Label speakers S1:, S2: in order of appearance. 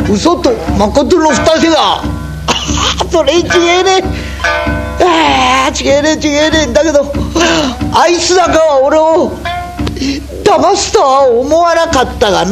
S1: 嘘と誠の二手だ。それ違えねえ。違えねえ。だけどあいつなんかは俺を騙すとは思わなかったがな。